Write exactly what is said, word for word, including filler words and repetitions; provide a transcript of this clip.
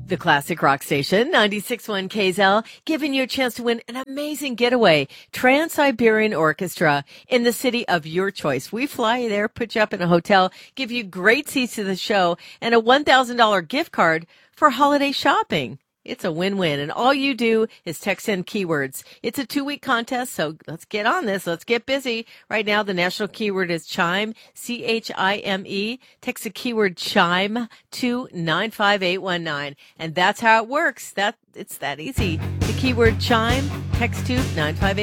The classic rock station, ninety-six point one K Z L, giving you a chance to win an amazing getaway. Trans-Siberian Orchestra in the city of your choice. We fly you there, put you up in a hotel, give you great seats to the show, and a one thousand dollars gift card for holiday shopping. It's a win-win, and all you do is text in keywords. It's a two-week contest, so let's get on this. Let's get busy. Right now, the national keyword is CHIME, C H I M E. Text the keyword CHIME to nine five eight one nine, and that's how it works. That It's that easy. The keyword CHIME, text to nine five eight one nine.